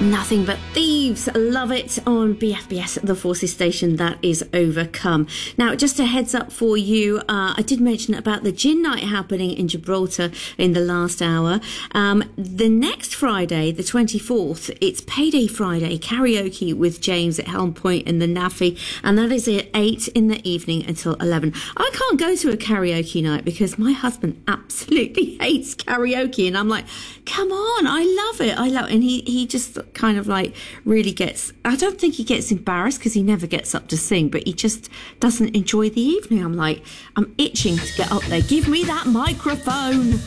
Nothing But Thieves. Love it on BFBS, the Forces station that is Overcome. Now, just a heads up for you, I did mention about the gin night happening in Gibraltar in the last hour. The next Friday, the 24th, it's Payday Friday, karaoke with James at Helm Point in the NAFI, and that is at 8 in the evening until 11. I can't go to a karaoke night because my husband absolutely hates karaoke, and I'm like, come on, I love it. And he just kind of like really gets, I don't think he gets embarrassed because he never gets up to sing, but he just doesn't enjoy the evening. I'm like, I'm itching to get up there. Give me that microphone.